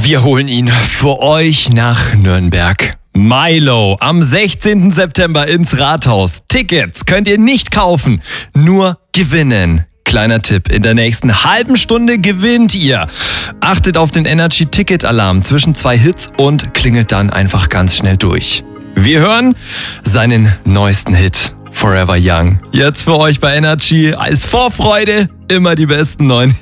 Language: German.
Wir holen ihn für euch nach Nürnberg. Milo am 16. September ins Rathaus. Tickets könnt ihr nicht kaufen, nur gewinnen. Kleiner Tipp, in der nächsten halben Stunde gewinnt ihr. Achtet auf den Energy-Ticket-Alarm zwischen 2 Hits und klingelt dann einfach ganz schnell durch. Wir hören seinen neuesten Hit, Forever Young. Jetzt für euch bei Energy als Vorfreude immer die besten neuen